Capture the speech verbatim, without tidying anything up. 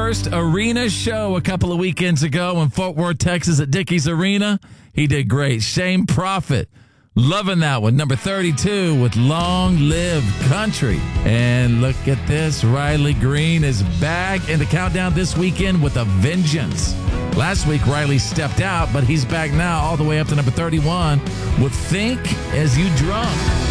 first arena show a couple of weekends ago in Fort Worth, Texas at Dickies Arena. He did great. Shane Prophet, loving that one. Number thirty-two with Long Live Country. And look at this. Riley Green is back in the countdown this weekend with a vengeance. Last week, Riley stepped out, but he's back now all the way up to number thirty-one with Think As You Drunk.